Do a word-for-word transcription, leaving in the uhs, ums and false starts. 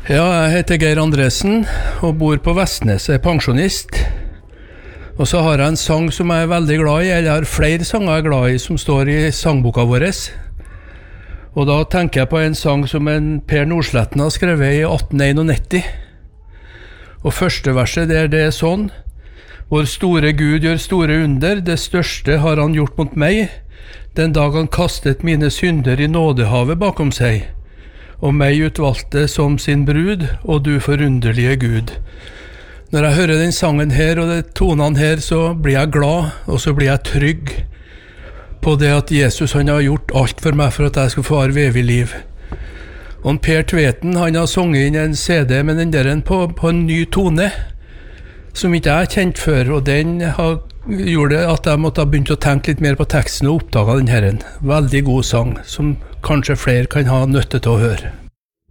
Ja, jeg heter Geir Andresen og bor på Vestnes, jeg er pensjonist. Og så har jeg en sang som jeg er veldig glad i, eller jeg har flere sanger jeg er glad i som står i sangboka vår. Og da tenker jeg på en sang som en Per Nordsletten har skrevet i atten nittien. Og første verset der det er sånn: Vår store Gud gjør store under, det største har han gjort mot meg, den dag han kastet mine synder i nådehavet bakom seg, og meg utvalgte som sin brud, og du forunderlige Gud. Når jeg hører den sangen her og de tonene her, så blir jeg glad, og så blir jeg trygg på det at Jesus han har gjort alt for meg for at jeg skal få ha evig liv. Og Per Tveten han har sunget inn en C D med den der på, på en ny tone, som ikke jeg har kjent før, og den har, gjorde at jeg måtte ha begynt å tenke litt mer på teksten og oppdaga den her. Veldig god sang, som kanskje flere kan ha nytte til å høre.